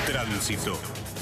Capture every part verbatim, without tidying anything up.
Tránsito.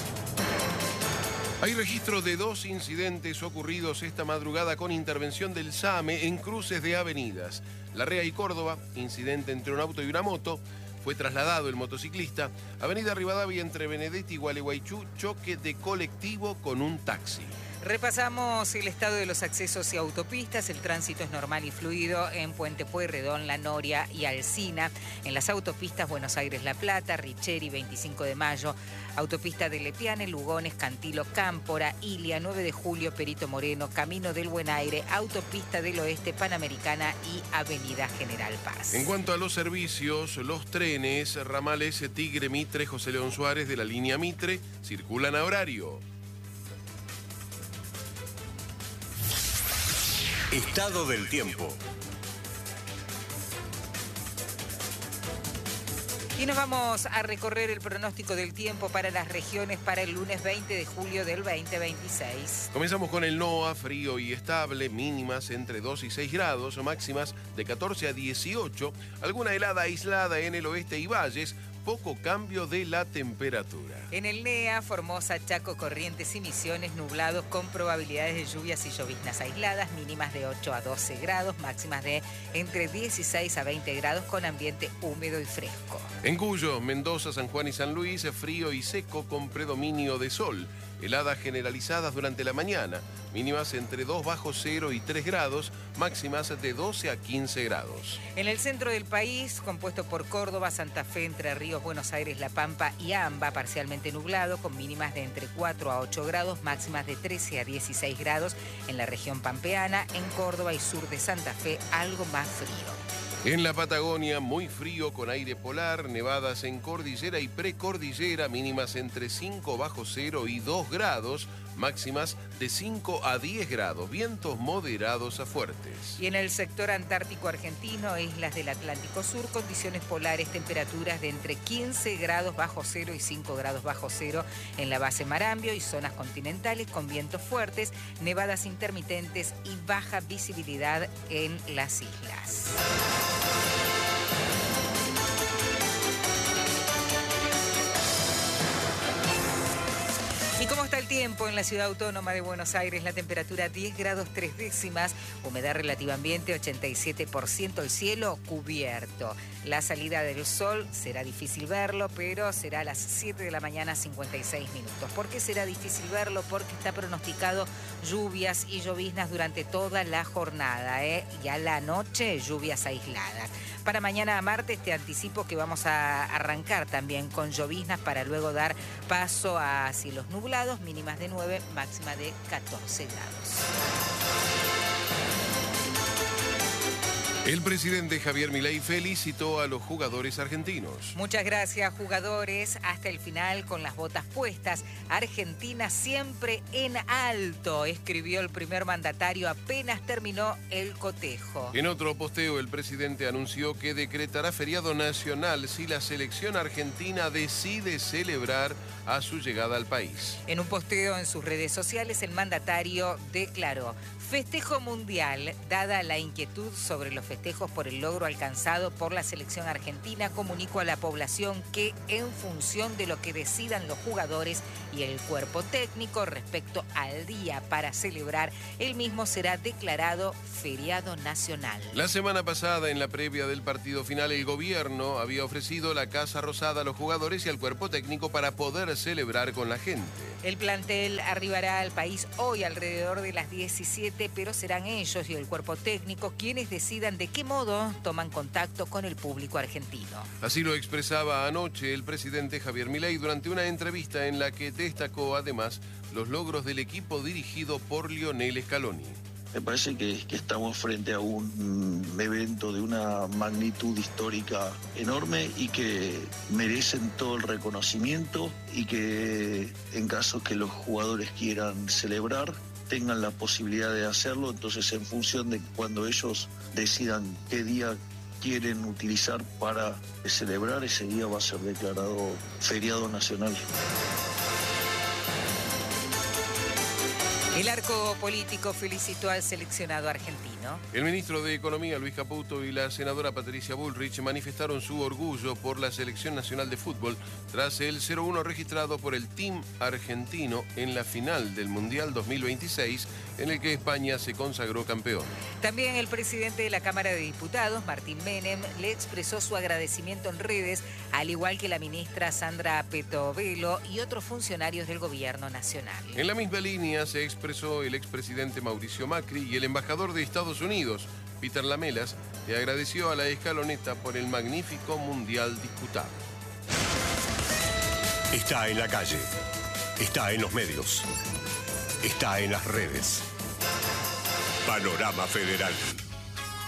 Hay registro de dos incidentes ocurridos esta madrugada con intervención del SAME en cruces de avenidas. Larrea y Córdoba, incidente entre un auto y una moto. Fue trasladado el motociclista. Avenida Rivadavia entre Benedetti y Gualeguaychú, choque de colectivo con un taxi. Repasamos el estado de los accesos y autopistas. El tránsito es normal y fluido en Puente Pueyrredón, La Noria y Alsina. En las autopistas Buenos Aires-La Plata, Richeri, veinticinco de mayo, autopista de Lepiane, Lugones, Cantilo, Cámpora, Ilia, nueve de julio, Perito Moreno, Camino del Buen Aire, autopista del Oeste, Panamericana y Avenida General Paz. En cuanto a los servicios, los trenes, ramales Tigre, Mitre, José León Suárez de la línea Mitre, circulan a horario. Estado del tiempo. Y nos vamos a recorrer el pronóstico del tiempo para las regiones para el lunes veinte de julio del veinte veintiséis. Comenzamos con el NOA, frío y estable, mínimas entre dos y seis grados, máximas de catorce a dieciocho, alguna helada aislada en el oeste y valles, poco cambio de la temperatura. En el NEA, Formosa, Chaco, Corrientes y Misiones, nublados con probabilidades de lluvias y lloviznas aisladas, mínimas de ocho a doce grados, máximas de entre dieciséis a veinte grados con ambiente húmedo y fresco. En Cuyo, Mendoza, San Juan y San Luis, frío y seco con predominio de sol. Heladas generalizadas durante la mañana, mínimas entre dos bajo cero y tres grados, máximas de doce a quince grados. En el centro del país, compuesto por Córdoba, Santa Fe, Entre Ríos, Buenos Aires, La Pampa y Amba, parcialmente nublado, con mínimas de entre cuatro a ocho grados, máximas de trece a dieciséis grados. En la región pampeana, en Córdoba y sur de Santa Fe, algo más frío. En la Patagonia, muy frío con aire polar, nevadas en cordillera y precordillera, mínimas entre cinco bajo cero y dos grados, máximas de cinco a diez grados, vientos moderados a fuertes. Y en el sector antártico argentino, islas del Atlántico Sur, condiciones polares, temperaturas de entre quince grados bajo cero y cinco grados bajo cero en la base Marambio y zonas continentales con vientos fuertes, nevadas intermitentes y baja visibilidad en las islas. ¿Y cómo está el tiempo en la ciudad autónoma de Buenos Aires? La temperatura diez grados tres décimas, humedad relativa ambiente ochenta y siete por ciento, el cielo cubierto. La salida del sol será difícil verlo, pero será a las siete de la mañana cincuenta y seis minutos. ¿Por qué será difícil verlo? Porque está pronosticado lluvias y lloviznas durante toda la jornada, ¿eh? Y a la noche lluvias aisladas. Para mañana martes te anticipo que vamos a arrancar también con lloviznas para luego dar paso a cielos nublados, mínimas de nueve, máxima de catorce grados. El presidente Javier Milei felicitó a los jugadores argentinos. Muchas gracias, jugadores. Hasta el final con las botas puestas. Argentina siempre en alto, escribió el primer mandatario apenas terminó el cotejo. En otro posteo, el presidente anunció que decretará feriado nacional si la selección argentina decide celebrar a su llegada al país. En un posteo en sus redes sociales, el mandatario declaró: festejo mundial. Dada la inquietud sobre los festejos por el logro alcanzado por la selección argentina, comunico a la población que en función de lo que decidan los jugadores y el cuerpo técnico respecto al día para celebrar, el mismo será declarado feriado nacional. La semana pasada, en la previa del partido final, el gobierno había ofrecido la Casa Rosada a los jugadores y al cuerpo técnico para poder celebrar con la gente. El plantel arribará al país hoy alrededor de las diecisiete, pero serán ellos y el cuerpo técnico quienes decidan de qué modo toman contacto con el público argentino. Así lo expresaba anoche el presidente Javier Milei durante una entrevista en la que destacó además los logros del equipo dirigido por Lionel Scaloni. Me parece que, que estamos frente a un evento de una magnitud histórica enorme y que merecen todo el reconocimiento y que en caso que los jugadores quieran celebrar, tengan la posibilidad de hacerlo. Entonces, en función de cuando ellos decidan qué día quieren utilizar para celebrar, ese día va a ser declarado feriado nacional. El arco político felicitó al seleccionado argentino. El ministro de Economía, Luis Caputo, y la senadora Patricia Bullrich manifestaron su orgullo por la Selección Nacional de Fútbol tras el cero uno registrado por el Team argentino en la final del Mundial dos mil veintiséis, en el que España se consagró campeón. También el presidente de la Cámara de Diputados, Martín Menem, le expresó su agradecimiento en redes, al igual que la ministra Sandra Petovelo y otros funcionarios del gobierno nacional. En la misma línea se expresó el expresidente Mauricio Macri y el embajador de Estados Unidos, Peter Lamelas, que agradeció a la escaloneta por el magnífico mundial disputado. Está en la calle, está en los medios, está en las redes. Panorama Federal.